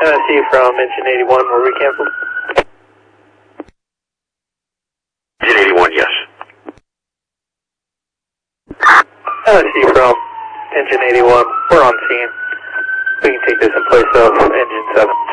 MSC from engine 81, were we canceled? Engine 81, yes. MSC from engine 81, we're on scene. We can take this in place of engine 7.